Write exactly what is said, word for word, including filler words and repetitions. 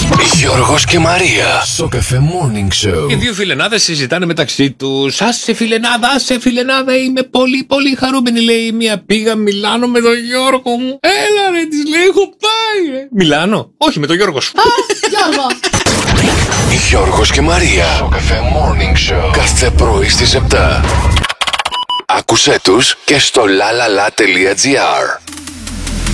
Γιώργος και Μαρία στο Cafe Morning Show. Οι δύο φιλενάδες συζητάνε μεταξύ τους. Άσε φιλενάδα, άσε φιλενάδα, είμαι πολύ πολύ χαρούμενη, λέει η μία. Πήγα Μιλάνο με τον Γιώργο μου. Έλα ρε, της λέει, έχω πάει ρε. Μιλάνο, όχι με τον Γιώργο σου. Α, Γιώργο. Γιώργος και Μαρία στο Cafe Morning Show. Κάθε πρωί στις επτά. Άκουσέ τους και στο lalala.gr.